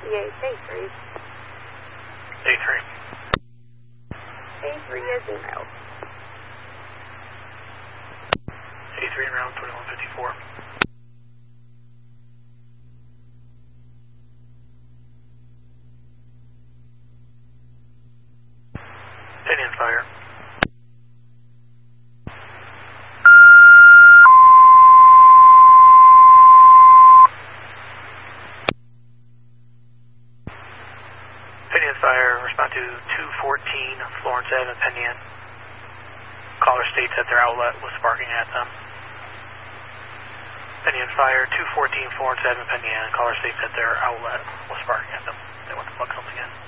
A3. A3. A3 is in route. A3 en route, 2154. Indian fire. Pinion fire, respond to 214 Florence Ave and Pinion. Caller states that their outlet was sparking at them. Pinion fire, 214 Florence Ave and Pinion. Caller states that their outlet was sparking at them. They went to plug something in.